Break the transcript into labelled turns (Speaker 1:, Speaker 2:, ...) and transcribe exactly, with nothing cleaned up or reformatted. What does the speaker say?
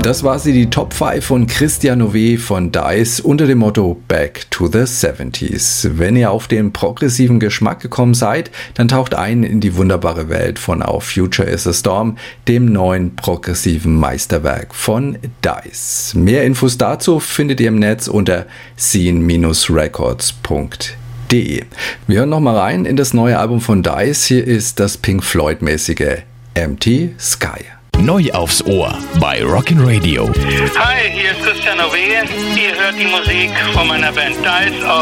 Speaker 1: Das war sie, die Top fünf von Christian Nové von Dice unter dem Motto Back to the siebziger. Wenn ihr auf den progressiven Geschmack gekommen seid, dann taucht ein in die wunderbare Welt von Our Future is a Storm, dem neuen progressiven Meisterwerk von Dice. Mehr Infos dazu findet ihr im Netz unter scene records punkt de. Wir hören nochmal rein in das neue Album von Dice. Hier ist das Pink Floyd-mäßige Empty Sky.
Speaker 2: Neu aufs Ohr bei Rockin' Radio.
Speaker 3: Hi, hier ist Christian Nové. Ihr hört die Musik von meiner Band Dice auf